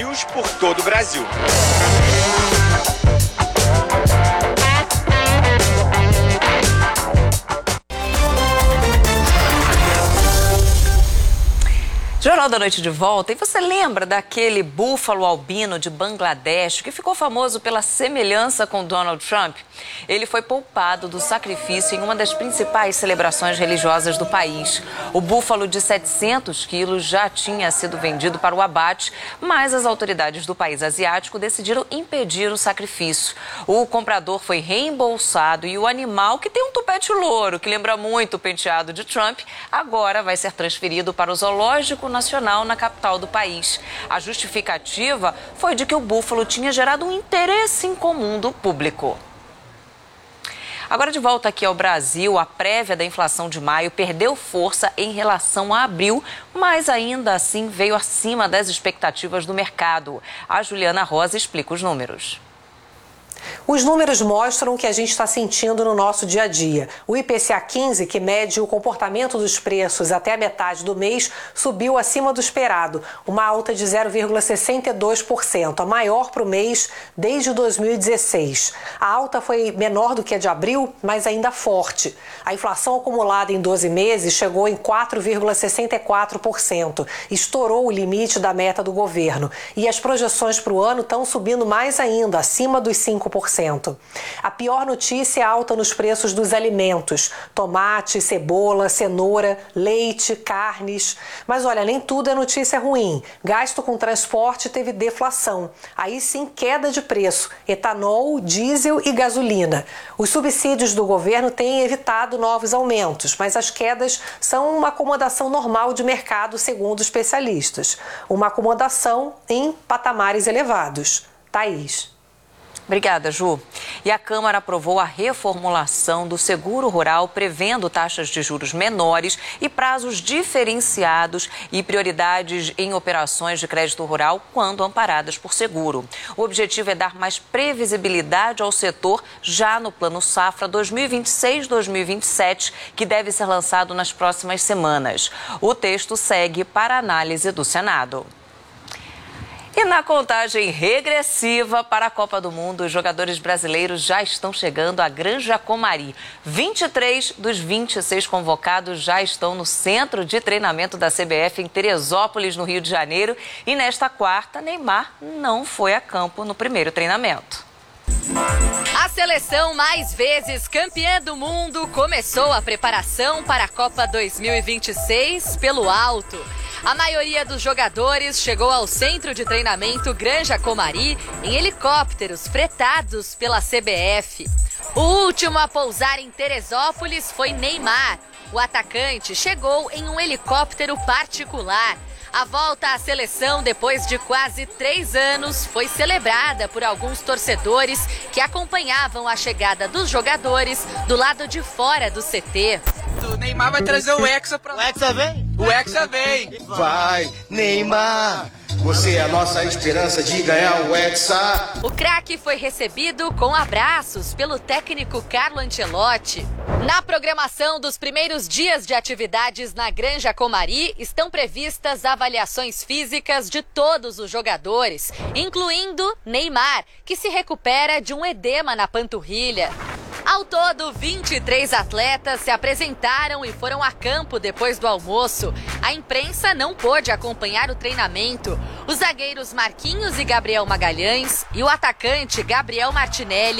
estádios por todo o Brasil. Jornal da Noite de volta. E você lembra daquele búfalo albino de Bangladesh que ficou famoso pela semelhança com Donald Trump? Ele foi poupado do sacrifício em uma das principais celebrações religiosas do país. O búfalo de 700 quilos já tinha sido vendido para o abate, mas as autoridades do país asiático decidiram impedir o sacrifício. O comprador foi reembolsado e o animal, que tem um tupete louro, que lembra muito o penteado de Trump, agora vai ser transferido para o Zoológico Nacional na capital do país. A justificativa foi de que o búfalo tinha gerado um interesse em comum do público. Agora, de volta aqui ao Brasil, a prévia da inflação de maio perdeu força em relação a abril, mas ainda assim veio acima das expectativas do mercado. A Juliana Rosa explica os números. Os números mostram o que a gente está sentindo no nosso dia a dia. O IPCA 15, que mede o comportamento dos preços até a metade do mês, subiu acima do esperado, uma alta de 0,62%, a maior para o mês desde 2016. A alta foi menor do que a de abril, mas ainda forte. A inflação acumulada em 12 meses chegou em 4,64%, estourou o limite da meta do governo. E as projeções para o ano estão subindo mais ainda, acima dos 5%. A pior notícia é a alta nos preços dos alimentos: tomate, cebola, cenoura, leite, carnes. Mas olha, nem tudo é notícia ruim. Gasto com transporte teve deflação. Aí sim, queda de preço: etanol, diesel e gasolina. Os subsídios do governo têm evitado novos aumentos, mas as quedas são uma acomodação normal de mercado, segundo especialistas. Uma acomodação em patamares elevados. Thaís. Obrigada, Ju. E a Câmara aprovou a reformulação do seguro rural, prevendo taxas de juros menores e prazos diferenciados e prioridades em operações de crédito rural quando amparadas por seguro. O objetivo é dar mais previsibilidade ao setor já no Plano Safra 2026-2027, que deve ser lançado nas próximas semanas. O texto segue para análise do Senado. E na contagem regressiva para a Copa do Mundo, os jogadores brasileiros já estão chegando à Granja Comari. 23 dos 26 convocados já estão no centro de treinamento da CBF em Teresópolis, no Rio de Janeiro. E nesta quarta, Neymar não foi a campo no primeiro treinamento. A seleção mais vezes campeã do mundo começou a preparação para a Copa 2026 pelo alto. A maioria dos jogadores chegou ao centro de treinamento Granja Comari em helicópteros fretados pela CBF. O último a pousar em Teresópolis foi Neymar. O atacante chegou em um helicóptero particular. A volta à seleção, depois de quase 3 anos, foi celebrada por alguns torcedores que acompanhavam a chegada dos jogadores do lado de fora do CT. O Neymar vai trazer o Hexa pra lá. O Hexa vem? O Hexa vem. Vai, Neymar. Você é a nossa esperança de ganhar o Hexa. O craque foi recebido com abraços pelo técnico Carlo Ancelotti. Na programação dos primeiros dias de atividades na Granja Comari, estão previstas avaliações físicas de todos os jogadores, incluindo Neymar, que se recupera de um edema na panturrilha. Ao todo, 23 atletas se apresentaram e foram a campo depois do almoço. A imprensa não pôde acompanhar o treinamento. Os zagueiros Marquinhos e Gabriel Magalhães e o atacante Gabriel Martinelli